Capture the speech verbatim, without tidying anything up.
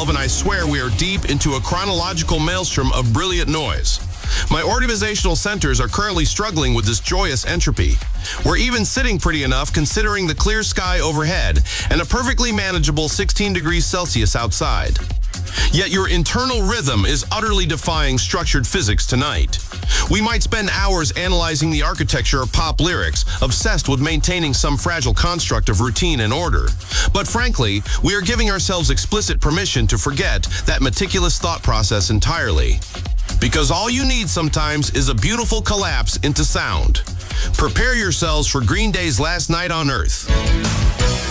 twelve, and I swear we are deep into a chronological maelstrom of brilliant noise. My organizational centers are currently struggling with this joyous entropy. We're even sitting pretty enough considering the clear sky overhead and a perfectly manageable sixteen degrees Celsius outside. Yet your internal rhythm is utterly defying structured physics tonight. We might spend hours analyzing the architecture of pop lyrics, obsessed with maintaining some fragile construct of routine and order. But frankly, we are giving ourselves explicit permission to forget that meticulous thought process entirely. Because all you need sometimes is a beautiful collapse into sound. Prepare yourselves for Green Day's Last Night on Earth.